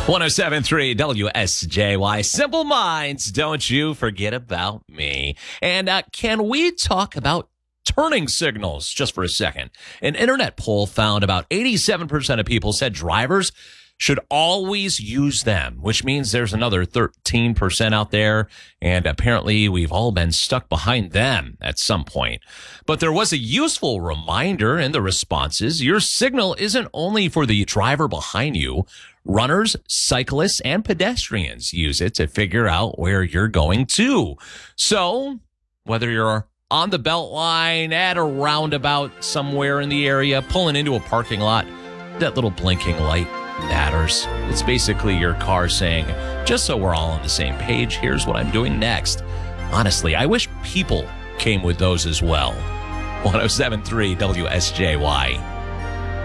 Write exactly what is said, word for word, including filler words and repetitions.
one oh seven point three W S J Y. Simple Minds, don't you forget about me. And uh, can we talk about turning signals just for a second? An internet poll found about eighty-seven percent of people said drivers should always use them, which means there's another thirteen percent out there, and apparently we've all been stuck behind them at some point. But there was a useful reminder in the responses. Your signal isn't only for the driver behind you. Runners, cyclists, and pedestrians use it to figure out where you're going to. So, whether you're on the belt line, at a roundabout somewhere in the area, pulling into a parking lot, that little blinking light matters. It's basically your car saying, just so we're all on the same page, here's what I'm doing next. Honestly, I wish people came with those as well. one oh seven point three W S J Y.